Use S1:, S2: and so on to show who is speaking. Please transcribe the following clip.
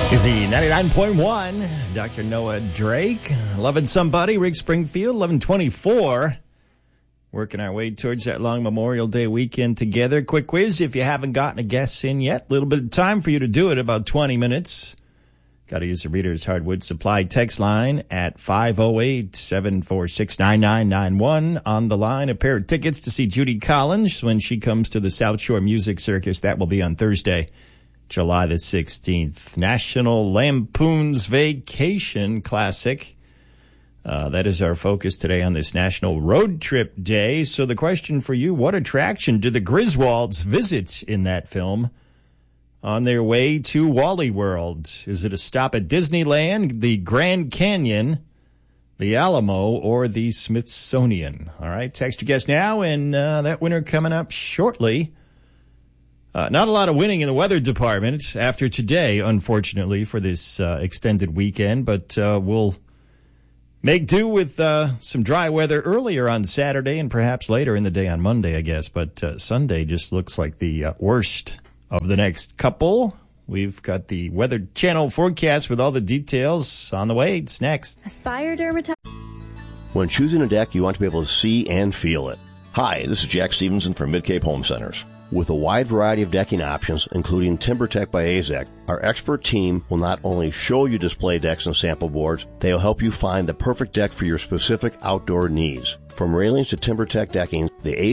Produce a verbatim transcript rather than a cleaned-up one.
S1: Is he ninety-nine point one? Doctor Noah Drake, Loving Somebody, Rick Springfield, eleven twenty-four. Working our way towards that long Memorial Day weekend together. Quick quiz, if you haven't gotten a guess in yet, a little bit of time for you to do it, about twenty minutes. Got to use the Reader's Hardwood Supply text line at five oh eight, seven four six, nine nine nine one. On the line, a pair of tickets to see Judy Collins when she comes to the South Shore Music Circus. That will be on Thursday, July the sixteenth. National Lampoon's Vacation Classic. Uh, that is our focus today on this National Road Trip Day. So the question for you, what attraction do the Griswolds visit in that film on their way to Wally World? Is it a stop at Disneyland, the Grand Canyon, the Alamo, or the Smithsonian? All right, text your guess now, and uh, that winner coming up shortly. Uh, not a lot of winning in the weather department after today, unfortunately, for this uh, extended weekend, but uh, we'll make do with uh, some dry weather earlier on Saturday and perhaps later in the day on Monday, I guess. But uh, Sunday just looks like the uh, worst of the next couple. We've got the Weather Channel forecast with all the details on the way. It's next.
S2: Aspire Dermatology.
S3: When choosing a deck, you want to be able to see and feel it. Hi, this is Jack Stevenson from Mid-Cape Home Centers. With a wide variety of decking options, including TimberTech by A Z E C, our expert team will not only show you display decks and sample boards, they will help you find the perfect deck for your specific outdoor needs. From railings to TimberTech decking, the A